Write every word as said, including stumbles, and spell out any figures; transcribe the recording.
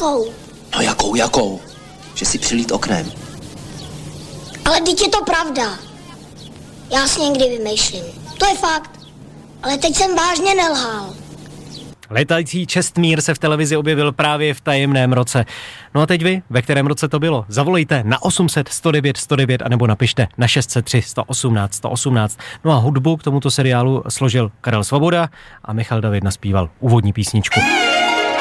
Jakou? No jakou, jakou? Že si přilít oknem. Ale teď je to pravda. Já si někdy vymýšlím. To je fakt. Ale teď jsem vážně nelhal. Letající Čestmír se v televizi objevil právě v tajemném roce. No a teď vy, ve kterém roce to bylo? Zavolejte na osm set sto devět sto devět anebo napište na šest set tři sto osmnáct sto osmnáct. No a hudbu k tomuto seriálu složil Karel Svoboda a Michal David naspíval úvodní písničku.